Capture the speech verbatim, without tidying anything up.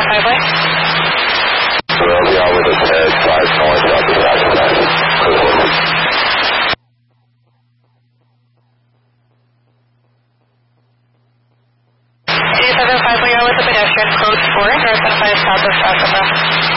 seven five way. Well, yeah, with us at five calling south of Washington. two seven five way, you're with the pedestrian code four, north one five south of South.